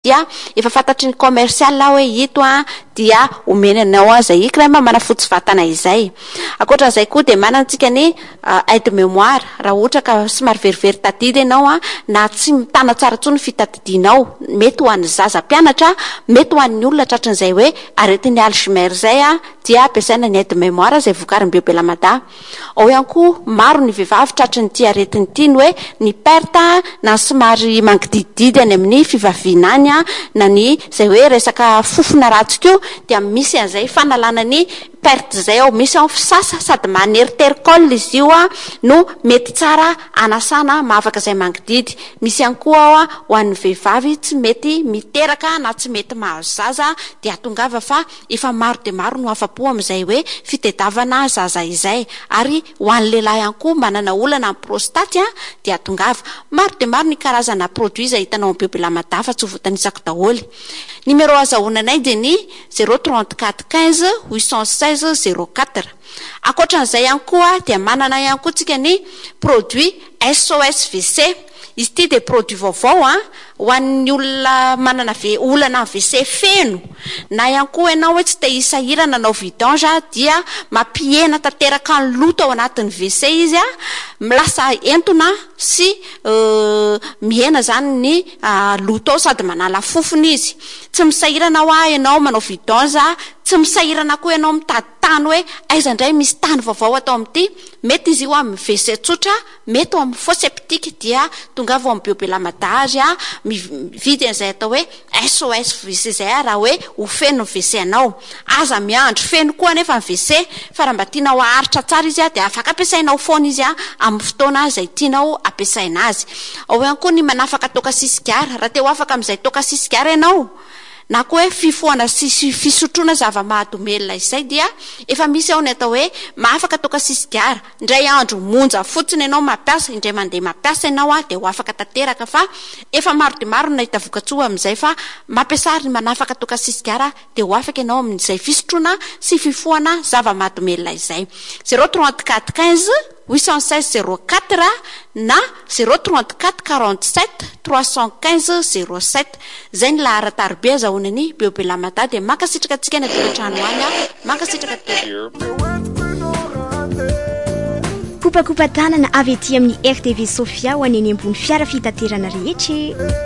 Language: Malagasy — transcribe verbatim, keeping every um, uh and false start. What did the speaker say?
dia efa fantatry ny commercial hoe ito a dia omenanao a zay crème manafotsy vatana izay. Akoatran'izay koa dia manantsika ny uh, aide mémoire raha ohatra ka somary verivery tadidy ianao a na tsy mitana tsara tsony fitadidinao, mety ho an'ny zaza mpianatra, mety ho an'ny olona tratran'izay hoe aretin'ny Alzheimer zay a dia ampiasaina ny aide mémoire zay vokarin'ny Biobelamada. Ao ihany koa maro ny vehivavy tratry ny ity aretiny ity ny hoe ny perte na somary mangidididy any amin'ny fivaviana any na ny zay hoe resaka fofona ratsy keo dia misy an'izay fanalana ny perte zay ao, misy ao fisasa sady maneritercol izy io a no mety tsara anasana mahavaka zay mangididy. Misy ihany koa ao a ho an'ny vehivavy tsy mety miteraka na tsy mety mahazo zaza dia tongava fa efa maro de maro no afapo amin'izay hoe fitediavana zaza izay. Ary ho an'ny lehilahy ihany koa manana olana amin'ny prostate a dia tongava maro de maro ny karazana produit izay hitanao amin'ny Biobelamada fa tsy voatanisako daholo. Numéro azahoananay dia ny zéro trente-quatre quinze huit cent seize zéro quatre. Akoatran'izay ihany koa dia manana ihany koa tsika ny produit S O S V C. Izy ity dia produit vaovao a ho an'ny olona manana ve olana V C feno na ihany koa ianao hoe tsy te hisahirana nanao vidange dia mampihena tanteraka ny loto ao anatin'ny V C izy a, milasa entona sy uh, mihena zany ny uh, loto sady manala fofony izy. Tsy misahirana ho a ianao manao vidange, tsy misahirana koa ianao mitady tany hoe aiza indray misy tany vaovao atao amin'ity. Mety izy io amin'ny V C tsotra, mety amin'ny faux septique dia tongava ao amin'ny Biobelamada azy a mividy an'izay atao hoe S O S V C zay raha hoe ho feno V C anao. Aza miandro feno koa nefa ny V C fa raha mba tianao aharitra tsara izy a dia afaka ampiasainao foana izy a amin'ny fotoana izay tianao ampiasaina azy. Ao ihany koa ny manafaka toka sisigara, raha te ho afaka amin'izay toka sisigara ianao na koa hoe fifoana sy fisotroana zava-mahadomelina izay dia efa misy ao ny atao hoe mahafaka toka sisigara. Indray andro monja fotsiny ianao mampiasa, indray mandeha mampiasa ianao a dia ho afaka tanteraka fa efa maro de maro nahita vokatsoa amin'izay fa mampiasa ny manafaka toka sisigara dia ho afaka ianao amin'izay fisotroana sy fifoana zava-mahadomelina izay. zéro trente-quatre quinze huit cent seize zéro quatre na zéro trente-quatre quarante-sept trois cent quinze zéro sept. Zay ny lahara-tarobe azahoanany Biobelamada dia mankasitraka antsika ny tokantrano any a, mankasitraka kopakopa tanana avy ety amin'ny R T V Sofia ho aneny ambony fiara fitaterana rehetra.